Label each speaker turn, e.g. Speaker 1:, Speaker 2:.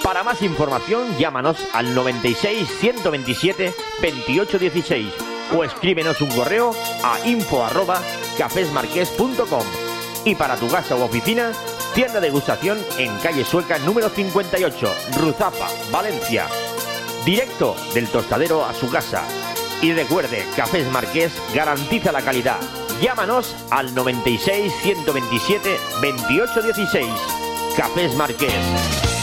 Speaker 1: Para más información, llámanos al 96 127 2816 o escríbenos un correo a info@cafesmarques.com. Y para tu casa u oficina, tienda de degustación en calle Sueca número 58, Ruzafa, Valencia. Directo del tostadero a su casa. Y recuerde, Cafés Marqués garantiza la calidad. Llámanos al 96 127 2816. Cafés Marqués.